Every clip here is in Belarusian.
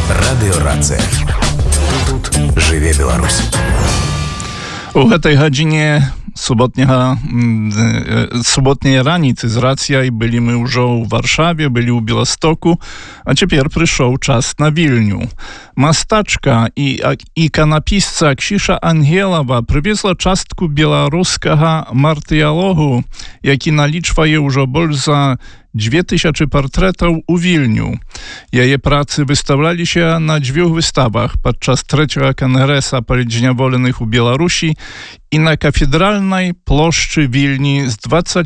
Радыёрацыя. Тут жыве Беларусь. У гэтай гадзіне суботняй раніцы з рацыяй былі мы ўжо ў Варшаве, былі ў Беластоку, а цяпер прыйшоў час на Вільню. Мастачка і іканапісца Ксіша Ангелава прывезла частку беларускага мартыялогу, які налічвае ўжо больш за 2000 партрэтаў у Вільню. Яе працы выстаўляліся на 2 выставах падчас 3-го кангрэса палітзняволеных у Беларусі і на кафедральнай плошчы Вільні з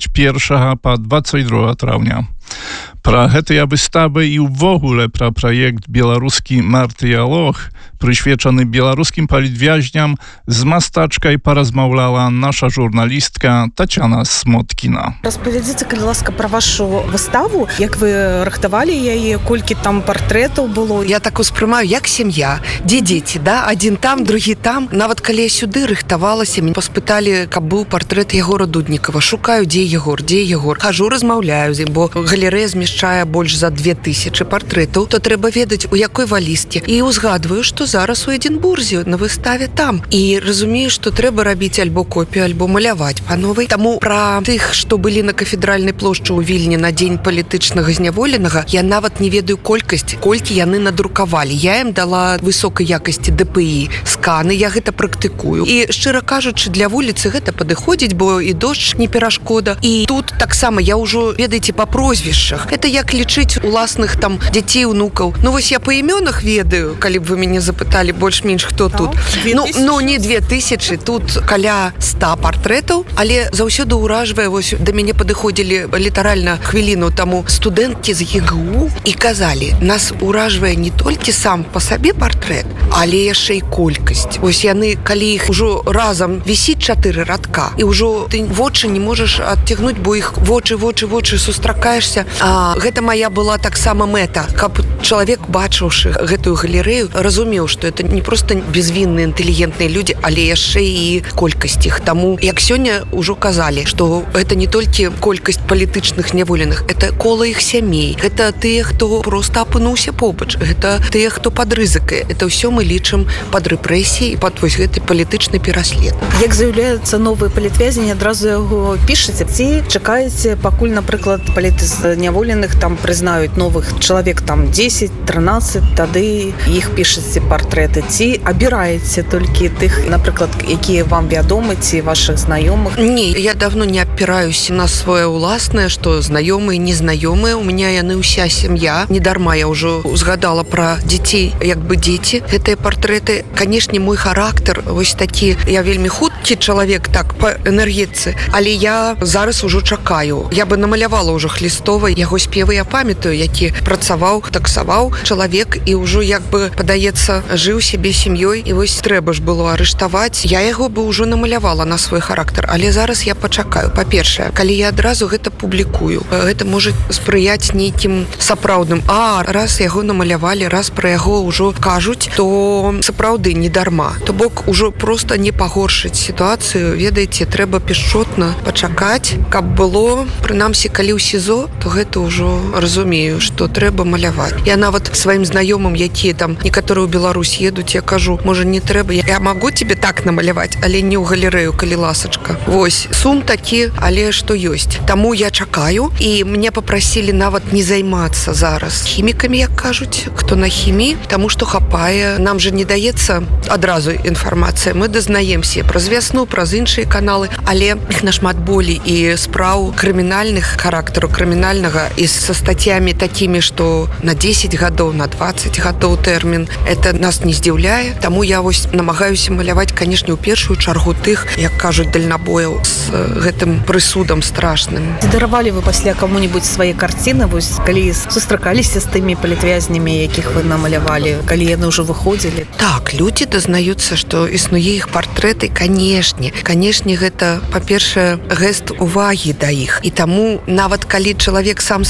21 па 22 траўня. Пра гэтыя выставы і ўвогуле пра праект «Беларускі мартыялог», прысвечаны беларускім палітвязням, з мастачкай паразмаўляла наша журналістка Тацяна Смоткіна. Распавядзіце, калі ласка, пра вашу выставу, як вы рыхтавалі яе, колькі там партрэтаў было? Я так успрымаю, як сям'я, дзе дзеці, да? Адзін там, другі там. Нават калі я сюды рыхтавалася, мяне паспыталі, каб быў партрэт Егора Дуднікава. Шукаю, дзе Егор. Хажу, размаўляю з ім, бо галерэя змяшчае больш за 2000 партрэтаў, то трэба ведаць, у якой валісце. І узгадваю, што зараз у Эдинбурзе на выставе там. І разумею, што трэба рабіць альбо копію, альбо маляваць па новай. Таму пра тых, што былі на кафедральнай плошчы ў Вільні на дзень палітычнага зняволенага, я нават не ведаю колькасць, колькі яны надрукавалі. Я ім дала высокай якасці ДПІ, сканы, я гэта практыкую. І, шчыра кажучы, для вуліцы гэта падыходзіць, бо і дождж не перашкода. І тут таксама я ўжо, ведаеце, па прозвішчах. Это як лічыць уласных там дзяцей, унукаў. Ну, вось я па імёнах ведаю, калі б вы мяне запыталі больш-менш, хто тут. Ну, не 2000, тут каля 100 партрэтаў, але заўсёды ўражвае, вось да мяне падыходзілі літаральна хвіліну таму студэнткі з ЕГУ і казалі, нас ўражвае не толькі сам па сабе партрэт, але яшчэ і колькасць. Вось яны, калі іх ужо разам вісіць 4 радка, і ўжо ты вочы не можаш адцягнуць, бо іх вочы сустракаешся. Гэта моя была таксама мэта, каб чалавек, бачыўшы гэтую галерэю, разумеў, што это не проста безвінныя, інтэлігентныя людзі, але яшчэ і колькасць іх. Таму, як сёння ўжо казалі, што гэта не толькі колькасць палітычных зняволеных, это кола іх сямей, гэта тыя, хто проста апынуўся побач, гэта тыя, хто пад рызыкай. Это ўсё мы лічым пад рэпрэсіяй і пад вось гэты палітычны пераслед. Як з'яўляецца новы палітвязень, адразу яго пішаце? Ці чакаеце, пакуль, напрыклад, палітзняволеных там прызнаюць новых чалавек там 10-13, тады іх пішаце партрэты? Ці абіраеце толькі тых, напрыклад, якія вам вядомы, ці вашых знаёмых? Не, я давно не апіраюся на свое уласнае, што знаёмыя, незнаёмыя. У меня яны ўся сям'я. Недарма я ўжо узгадала пра дзяцей, як бы дзеці. Гэтыя партрэты, канешне, мой характар вось такі. Я вельмі хуткі чалавек, так, па энергетцы, але я зараз ужо чакаю. Я бы намалявала ўжо Хлістова, яго спевы я памятаю, які працаваў, таксаваў чалавек і ўжо, як бы, падаецца, жыў сябе сям'ёй, і вось трэба ж было арыштаваць. Я яго бы ўжо намалявала на свой характар, але зараз я пачакаю. Па-першае, калі я адразу гэта публікую, гэта можа спрыяць нейкім сапраўдным. Раз яго намалявалі, раз пра яго ўжо кажуць, то сапраўды не дарма. То бок ужо проста не пагоршыць сітуацыю. Ведаеце, трэба пяшчотна пачакаць, каб было, прынамсі, калі ў СІЗО, то гэта ўжо разумею, што трэба маляваць. Я нават сваім знаёмым, якія там некаторыя ў Беларусь едуць, я кажу, можа, не трэба, я магу тебе так намаляваць, але не ў галерэю, калі ласачка. Вось, сум такі, але што ёсць. Таму я чакаю, і мне папрасілі нават не займацца зараз хімікамі, як кажуць, хто на хіміі, таму што хапае. Нам же не даецца адразу інфармацыя. Мы дазнаемся праз вясну, праз іншыя каналы, але іх нашмат болей і спраў крымінальных характару, крымінальнага, і са статьямі такімі, што на 10 гадоў, на 20 гадоў тэрмін. Это нас не здзіўляе. Таму я вось намагаюся маляваць, канешне, у першую чаргу тых, як кажуць, дальнабояў з гэтым прысудам страшным. Даравалі вы пасля каму-нибудь свае карціны, вось калі сустракаліся з тымі палітвязнямі, якіх вы намалявалі, калі яны ўжо выходзілі? Так, людзі дазнаюцца, што існуе іх партрэты, канешне. Канешне, гэта, па-першае, гэст увагі да іх. І таму, нават калі чалавек сам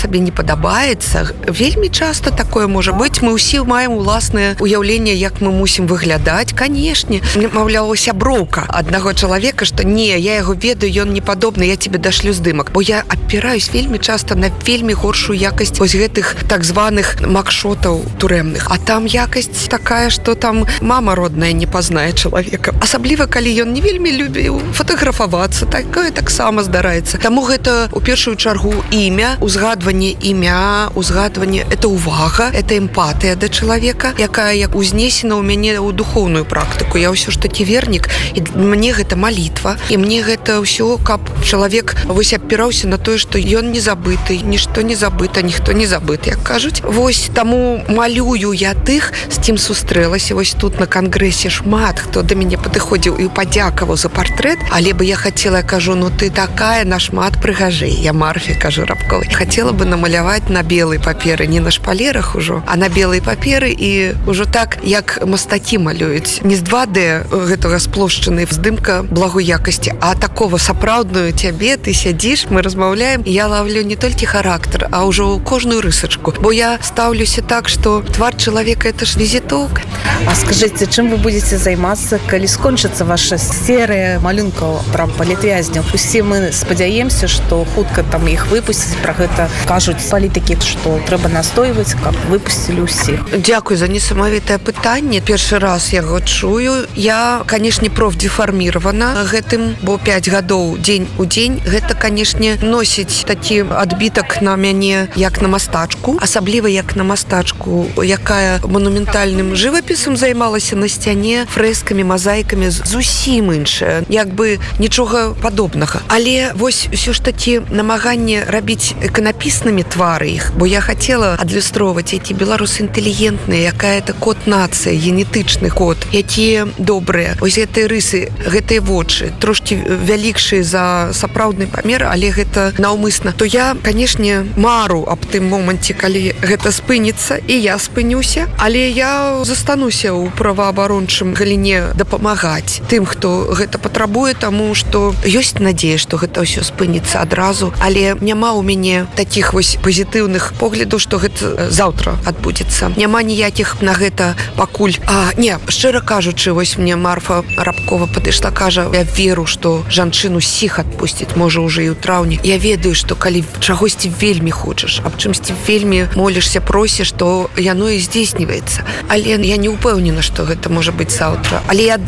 сабе не падабаецца. Вельмі часто такое можа быць. Мы ўсе маем уласнае уяўленне, як мы мусім выглядаць. Канешне, маўляў, сяброўка аднаго чалавека, што не, я яго ведаю, ён не падобны, я тебе дашлю здымак. Бо я апіраюсь вельмі часто на вельмі горшую якасць вось гэтых так званых макшотаў турэмных. А там якасць такая, што там мама родная не пазнае чалавека. Асабліва, калі ён не вельмі любіў фатаграфавацца, такое таксама здараецца. Таму гэта у першую чаргу імя, узгадванне імя, узгадванне, это увага, это эмпатыя да чалавека, якая як узнесена ў мяне ў духоўную практыку. Я ўсё ж такі вернік, і мне гэта малітва, і мне гэта ўсё, каб чалавек вось апіраўся на тое, што ён не забыты, нішто не забыта, ніхто не забыт, як кажуць. Вось таму малюю я тых, з кім сустрэлася. Вось тут на кангрэсе шмат хто да мяне падыходзіў і падзякаваў за партрэт, але бы я хацела, я кажу, ну ты такая нашмат прыгажэй. Я Марфе кажу Рабковай. Хацела бы намаляваць на белай паперы, не на шпалерах ужо, а на белай паперы і ўжо так, як мастакі малююць. Не з 2D гэтага сплошчаны здымка благой якасці, а такого сапраўдную цябе, ты сядзіш, мы размаўляем, і я лавлю не толькі характар, а ўжо кожную рысачку. Бо я стаўлюся так, што твар чалавека это ж візітоўка. А скажыце, чым вы будзеце займацца, калі скончыцца ваша серыя малюнкаў пра палітвязняў? Усе мы спадзяемся, што хутка там іх выпусціць, пра гэта кажуць палітыкі, што трэба настойваць, каб выпусцілі ўсіх. Дзякуй за несамавітае пытанне. Першы раз я яго чую. Я, канешне, профдефарміравана гэтым, бо 5 гадоў дзень у дзень. Гэта, канешне, носіць такі адбітак на мяне, як на мастачку. Асабліва як на мастачку, якая манументальным жывапісам займалася на сцяне, фрэскамі, мазаікамі, зусім іншая. Як бы нічога падобнага. Але вось ўсё ж такі намаганне рабіць іканапіснымі твары іх, бо я хацела адлюстроўваць, які беларусы інтэлігентныя, якая это код нацыя, генетычны код, якія добрыя. Ось гэтыя рысы, гэтыя вочы, трошкі вялікшыя за сапраўдны памер, але гэта наўмысна. То я, канешне, мару аб тым моманце, калі гэта спыніцца, і я спынюся, але я застануся ў праваабарончым галіне дапамагаць тым, хто гэта патрабуе, таму што ёсць надзея, што гэта ўсё спыніцца адразу, але няма ў мяне такіх вось пазітыўных поглядаў, што гэта заўтра адбудзецца. Няма ніякіх на гэта пакуль. Не, шчыра кажучы, вось мне Марфа Рабкова падышла, кажа, я веру, што жанчын усіх адпусціць, можа ўжо і ў траўні. Я ведаю, што калі чагосьці вельмі хочаш, аб чымсьці вельмі молішся, просіш, то яно і здзейсніваецца. Але я не ўпэўнена, што гэта можа быць заўтра. Але я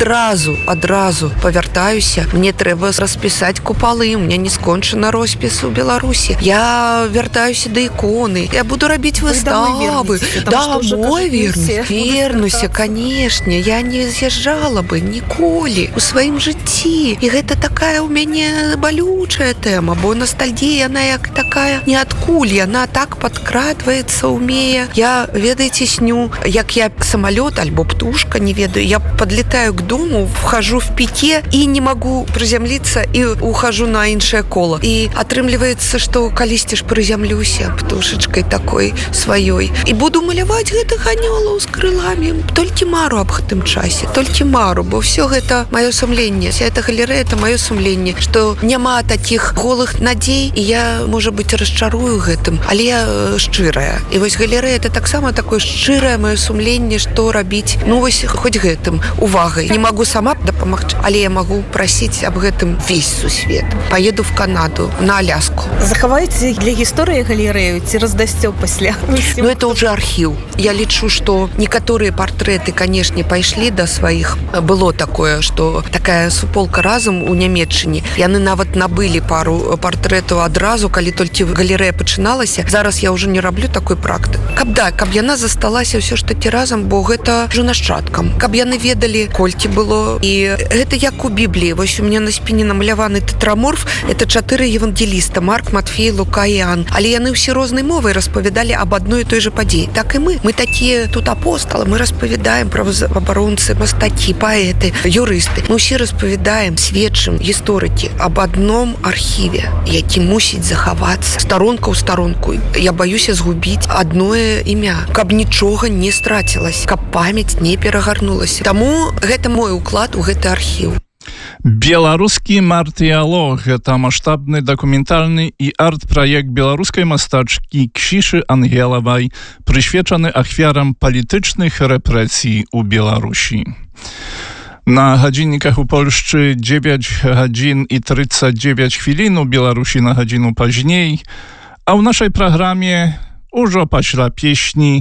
адразу павяртаюся. Мне трэба распісаць купалы, у меня не скончана роспіс у Беларусі. Я вяртаюся да іконы. Я буду рабіць выставы. Домой вернуся, канешне. Я не з'язджала бы ніколі у сваім жыцці. І гэта такая ў мяне балючая тэма, бо ностальгія, яна як такая ніадкуль, яна так падкрадваецца, умее. Я, ведаеце, сню, як я самолет альбо птушка, не ведаю. Я подлетаю к дому, вхожу в пике и не могу приземлиться и ухожу на іншае коло. И атрымліваецца, што калісьці ж прызямлюся птушечкой такой сваёй. І буду маляваць гэтых анёлаў з крыламі. Толькі мару аб гэтым часе, толькі мару, бо все гэта маё сумленне. Вся эта галерэя — это маё сумленне, што няма такіх голых надзей, і я, можа быць, расчарую гэтым, але я шчырая. І вось галерэя — это таксама такое шчырае маё сумленне, што рабіць, ну вось хоць гэтым увагай. Не магу сама дапамагчы, але я магу прасіць аб гэтым весь сусвет. Поеду в Канаду, на Аляску. Захаваеце для гісторыі галерэю ці раздасцё пасля? Ну это уже архіў. Я лічу, што некаторыя партрэты, канешне, пайшлі да сваіх. Было такое, што такая суполка разам у Нямецчыне. Яны нават набылі пару партрэтаў адразу, калі толькі галерэя пачыналася. Зараз я ўжо не раблю такой практыкі. Каб яна засталася ўсё ж такі разам, бо гэта ўжо нашчадкам. Каб яны ведалі, колькі было. І гэта як у Бібліі. Вось у мяне на спіне намаляваны тетраморф. Это 4 евангеліста: Марк, Матфей, Лука і Іоанн. Але яны ўсе рознай мовай распавядалі аб адной і той жа падзеі. Так і мы. Мы такія тут апосталы. Мы распавядаем пра абаронцы, мастакі, паэты, юрысты. Мы ўсе распавядаем, сведчым, гісторыкі аб адном архіве, які мусіць захавацца старонка ў старонку. Я баюся згубіць адное імя, каб нічога не страцілася, каб памяць не перагарнулася. Таму гэта мой уклад у гэты архіў. Беларускі мартыялог – гэта маштабны дакументальны і арт-праект беларускай мастачкі Ксішы Ангелавай, прысвечаны ахвярам палітычных рэпрэсій у Беларусі. На гадзінніках у Польшчы 9 гадзін і 39 хвілін, у Беларусі на гадзіну пазней, а ў нашай праграме ўжо пасля песні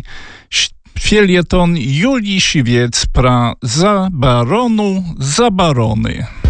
фельетон Юлii Siwiec пра забарону забароны.